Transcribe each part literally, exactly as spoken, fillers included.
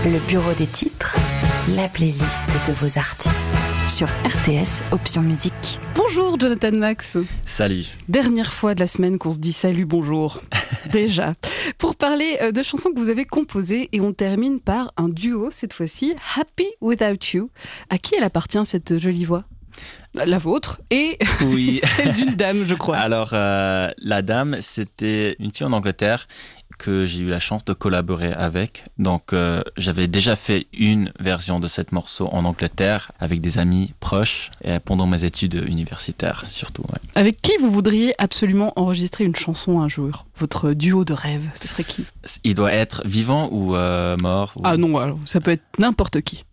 Le bureau des titres, la playlist de vos artistes. Sur R T S, option musique. Bonjour Jonathan Max. Salut. Dernière fois de la semaine qu'on se dit salut, bonjour. Déjà. Pour parler de chansons que vous avez composées, et on termine par un duo cette fois-ci, Happy Without You. À qui elle appartient cette jolie voix ? La vôtre et oui. celle d'une dame, je crois. Alors, euh, la dame, c'était une fille en Angleterre que j'ai eu la chance de collaborer avec. Donc, euh, j'avais déjà fait une version de cet morceau en Angleterre avec des amis proches et pendant mes études universitaires, surtout. Ouais. Avec qui vous voudriez absolument enregistrer une chanson un jour ? Votre duo de rêve, ce serait qui ? Il doit être vivant ou euh, mort ou... Ah non, alors, ça peut être n'importe qui.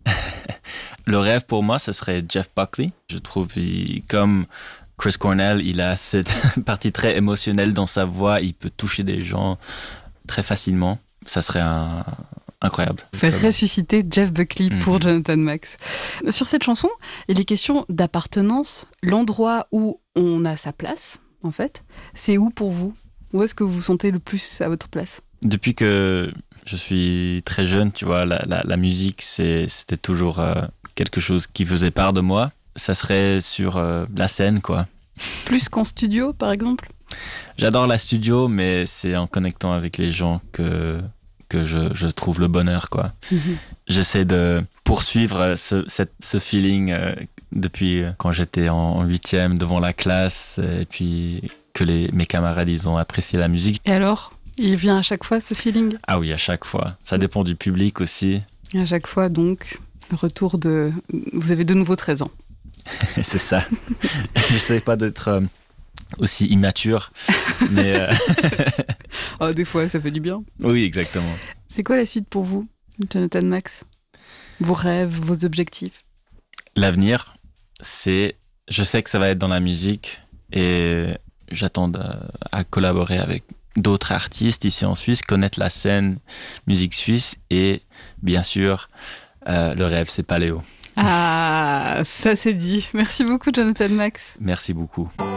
Le rêve pour moi, ce serait Jeff Buckley. Je trouve, il, comme Chris Cornell, il a cette partie très émotionnelle dans sa voix. Il peut toucher des gens très facilement. Ça serait un... incroyable. Faire ressusciter Jeff Buckley mm-hmm. pour Jonathan Max. Sur cette chanson, il est question d'appartenance. L'endroit où on a sa place, en fait, c'est où pour vous ? Où est-ce que vous vous sentez le plus à votre place ? Depuis que je suis très jeune, tu vois, la, la, la musique, c'est, c'était toujours euh, quelque chose qui faisait part de moi. Ça serait sur euh, la scène, quoi. Plus qu'en studio, par exemple ? J'adore la studio, mais c'est en connectant avec les gens que, que je, je trouve le bonheur, quoi. Mm-hmm. J'essaie de poursuivre ce, cette, ce feeling euh, depuis quand j'étais en huitième devant la classe, et puis que les, mes camarades, ils ont apprécié la musique. Et alors ? Il vient à chaque fois, ce feeling ? Ah oui, à chaque fois. Ça dépend du public aussi. À chaque fois, donc, retour de... Vous avez de nouveau treize ans. C'est ça. Je ne sais pas d'être euh, aussi immature, mais... Euh... oh, des fois, ça fait du bien. Oui, exactement. C'est quoi la suite pour vous, Jonathan Max ? Vos rêves, vos objectifs ? L'avenir, c'est... Je sais que ça va être dans la musique et j'attends de, à collaborer avec d'autres artistes ici en Suisse, connaître la scène musique suisse et bien sûr, euh, le rêve, c'est Paléo. Ah, ça c'est dit. Merci beaucoup, Jonathan Max. Merci beaucoup.